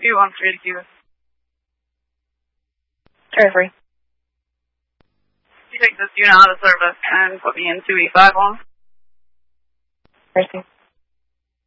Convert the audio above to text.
You want free to keep it. Try free. You take this unit out of service and put me in 2E5 on. Mercy.